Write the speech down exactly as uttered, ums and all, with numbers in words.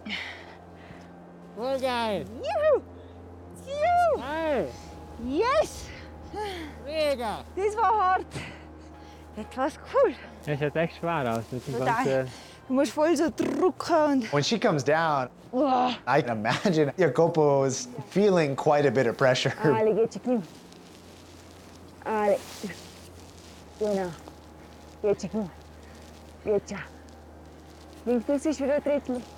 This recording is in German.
Voll geil. Juhu! Juhu! Geil. Yes! Mega. Das war hart. Das war cool. Es sieht echt schwer aus mit dem Total. ganzen... Du musst voll so drücken und... When she comes down, Oh. I can imagine Jacopo is feeling quite a bit of pressure. Ale, geh Chiquinho. Ale. Genau. Geh Chiquinho. Geh, ciao. Links, das ist wieder ein Drittel.